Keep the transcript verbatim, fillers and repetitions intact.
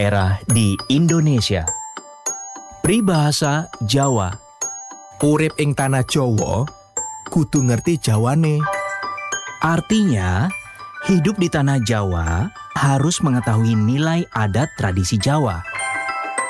daerah di Indonesia. Peribahasa Jawa. Urip ing tanah Jawa, kudu ngerti Jawane. Artinya, hidup di tanah Jawa harus mengetahui nilai adat tradisi Jawa.